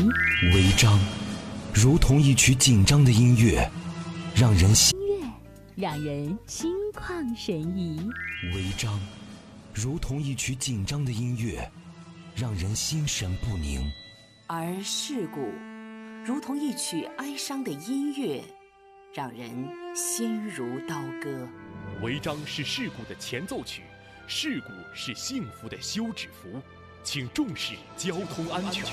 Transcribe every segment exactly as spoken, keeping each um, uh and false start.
违章，如同一曲紧张的音乐，让人心音乐让人心旷神怡。 违章，如同一曲紧张的音乐，让人心神不宁。 而事故，如同一曲哀伤的音乐，让人心如刀割。 违章是事故的前奏曲，事故是幸福的休止符，请重视交通安全。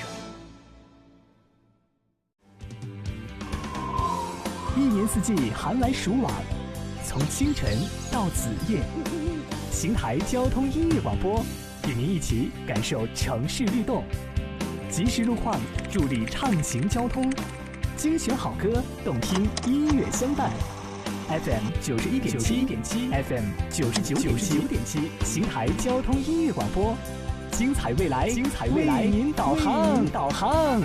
一年四季寒来暑往，从清晨到子夜，邢台交通音乐广播与您一起感受城市律动，及时路况助力畅行交通，精选好歌，动听音乐相伴。F M 九十一点七 ，F M 九十九点七，邢台交通音乐广播，精彩未来，精彩未来，为您导航，导航。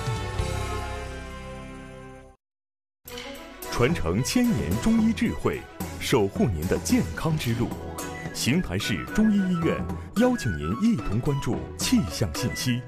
传承千年中医智慧，守护您的健康之路。邢台市中医医院邀请您一同关注气象信息。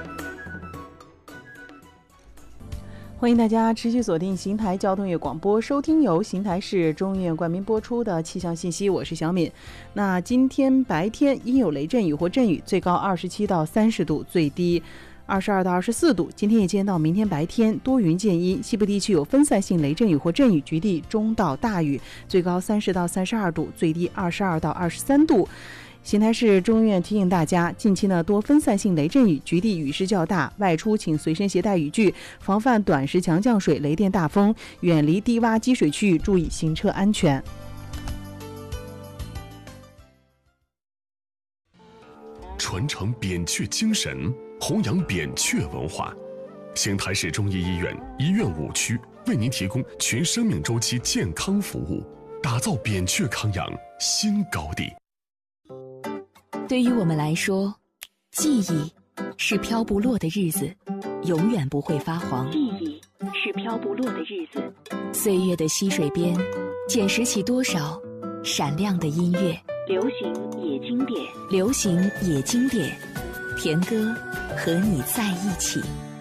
欢迎大家持续锁定邢台交通乐广播，收听由邢台市中医院冠名播出的气象信息，我是小敏。那今天白天阴有雷阵雨或阵雨，最高二十七到三十度，最低二十二到二十四度。今天夜间到明天白天多云见阴，西部地区有分散性雷阵雨或阵雨，局地中到大雨，最高三十到三十二度，最低二十二到二十三度。邢台市中医院提醒大家，近期呢多分散性雷阵雨，局地雨势较大，外出请随身携带雨具，防范短时强降水、雷电大风，远离低洼积水区域，注意行车安全。 传承扁鹊精神，弘扬扁鹊文化。邢台市中医医院医院五区为您提供全生命周期健康服务，打造扁鹊康养新高地。 对于我们来说，记忆是飘不落的日子，永远不会发黄。记忆是飘不落的日子，岁月的溪水边，捡拾起多少闪亮的音乐。流行也经典，流行也经典，田歌和你在一起。